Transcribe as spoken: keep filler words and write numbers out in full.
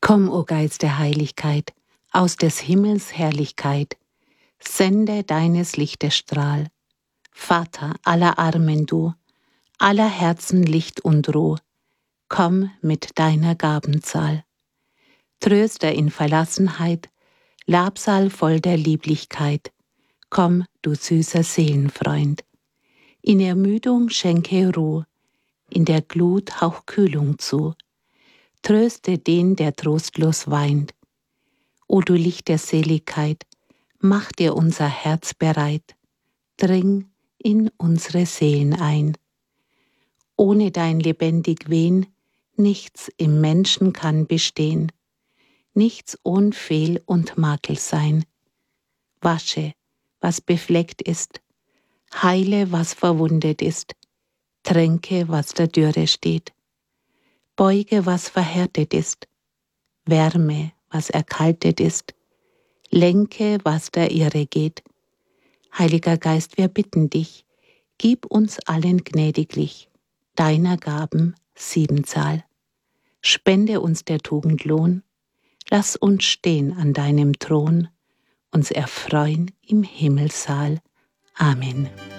Komm, o Geist der Heiligkeit, aus des Himmels Herrlichkeit, sende deines Lichtes Strahl. Vater aller Armen du, aller Herzen Licht und Ruh, komm mit deiner Gabenzahl. Tröster in Verlassenheit, Labsal voll der Lieblichkeit, komm, du süßer Seelenfreund. In Ermüdung schenke Ruh, in der Glut hauch Kühlung zu. Tröste den, der trostlos weint. O du Licht der Seligkeit, mach dir unser Herz bereit, dring in unsere Seelen ein. Ohne dein lebendig Wehen, nichts im Menschen kann bestehen, nichts ohn Fehl und Makel sein. Wasche, was befleckt ist, heile, was verwundet ist, tränke, was der Dürre steht. Beuge, was verhärtet ist, wärme, was erkaltet ist, lenke, was der Irre geht. Heiliger Geist, wir bitten dich, gib uns allen gnädiglich deiner Gaben Siebenzahl. Spende uns der Tugend Lohn, lass uns stehen an deinem Thron, uns erfreuen im Himmelssaal. Amen.